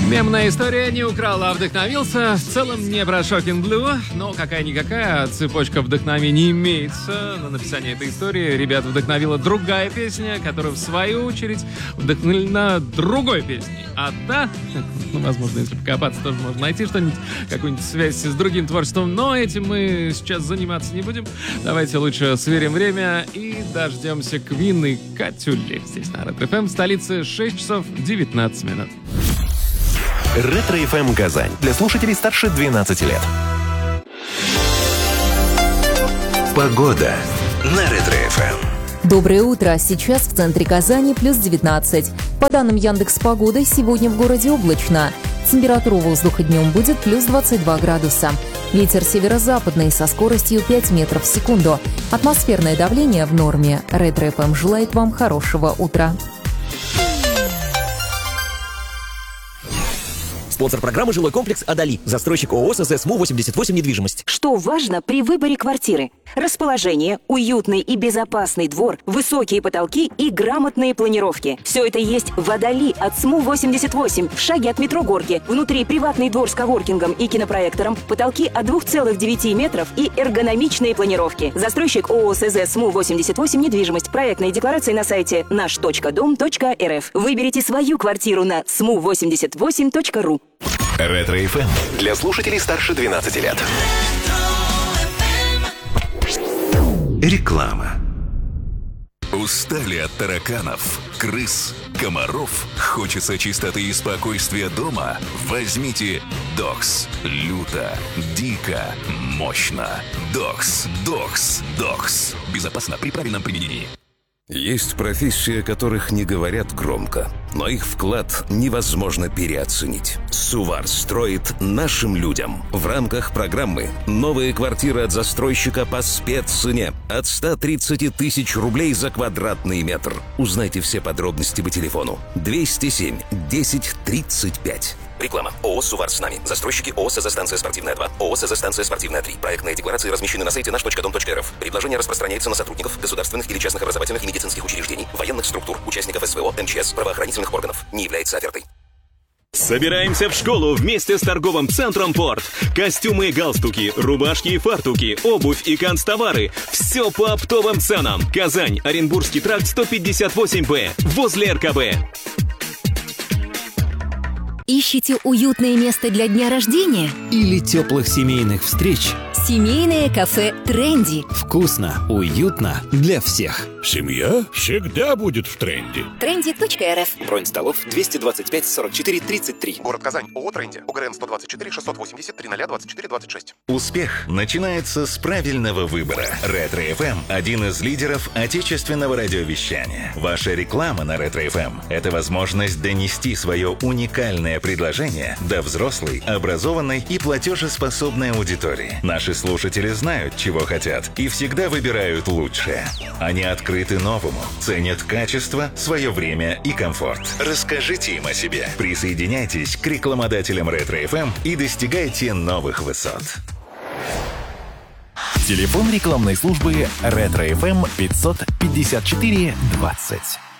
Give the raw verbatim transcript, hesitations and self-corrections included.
Мемная история не украл, а вдохновился. В целом не про Shocking Blue, но какая-никакая цепочка вдохновений имеется. На написание этой истории ребят вдохновила другая песня, которая в свою очередь вдохновлена другой песней. А та, ну, возможно, если покопаться, тоже можно найти что-нибудь, какую-нибудь связь с другим творчеством, но этим мы сейчас заниматься не будем. Давайте лучше сверим время и дождемся Квин и Катюли. Здесь на Ретро-эф эм, в столице шесть часов девятнадцать минут. Ретро-эф эм Казань. Для слушателей старше двенадцати лет. Погода на Ретро-эф эм. Доброе утро. Сейчас в центре Казани плюс девятнадцать. По данным Яндекс.Погоды, сегодня в городе облачно. Температура воздуха днем будет плюс двадцать два градуса. Ветер северо-западный со скоростью пять метров в секунду. Атмосферное давление в норме. Ретро-эф эм желает вам хорошего утра. Спонсор программы «Жилой комплекс Адали». Застройщик ООО СЗ СМУ восемьдесят восемь «Недвижимость». Что важно при выборе квартиры? Расположение, уютный и безопасный двор, высокие потолки и грамотные планировки. Все это есть в Адали от СМУ восемьдесят восемь, в шаге от метро Горки. Внутри приватный двор с коворкингом и кинопроектором, потолки от двух целых девяти метров и эргономичные планировки. Застройщик ООО СЗ СМУ восемьдесят восемь «Недвижимость». Проектные декларации на сайте наш точка дом точка эр эф. Выберите свою квартиру на сму восемьдесят восемь точка ру. Ретро-эф эм для слушателей старше двенадцати лет. Реклама. Устали от тараканов, крыс, комаров? Хочется чистоты и спокойствия дома? Возьмите Докс. Люто, дико, мощно. Докс, Докс, Докс. Безопасно при правильном применении. Есть профессии, о которых не говорят громко, но их вклад невозможно переоценить. Сувар строит нашим людям. В рамках программы «Новые квартиры от застройщика по спеццене» от ста тридцати тысяч рублей за квадратный метр. Узнайте все подробности по телефону двести семь десять тридцать пять. Реклама. ООО «Сувар с нами». Застройщики ООО «СЗ Станция Спортивная два», ООО «СЗ Станция Спортивная три». Проектные декларации размещены на сайте наш точка дом точка эр эф. Предложение распространяется на сотрудников государственных или частных образовательных и медицинских учреждений, военных структур, участников СВО, МЧС, правоохранительных органов. Не является офертой. Собираемся в школу вместе с торговым центром «Порт». Костюмы и галстуки, рубашки и фартуки, обувь и канцтовары. Все по оптовым ценам. Казань, Оренбургский тракт сто пятьдесят восемь бэ, возле эр ка бэ. Ищете уютное место для дня рождения? Или теплых семейных встреч? Семейное кафе «Тренди». Вкусно, уютно для всех. Семья всегда будет в тренде. тренди точка эр эф. Бронь столов двести двадцать пять сорок четыре тридцать три. Город Казань. ООО «Тренди». ОГРН сто двадцать четыре шестьсот восемьдесят три ноль двадцать четыре двадцать шесть. Успех начинается с правильного выбора. Ретро-эф эм – один из лидеров отечественного радиовещания. Ваша реклама на Ретро-эф эм – это возможность донести свое уникальное предложение до взрослой, образованной и платежеспособной аудитории. Наши слушатели знают, чего хотят, и всегда выбирают лучшее. Они открыты новому, ценят качество, свое время и комфорт. Расскажите им о себе. Присоединяйтесь к рекламодателям Ретро-эф эм и достигайте новых высот. Телефон рекламной службы Ретро-эф эм пятьсот пятьдесят четыре двадцать.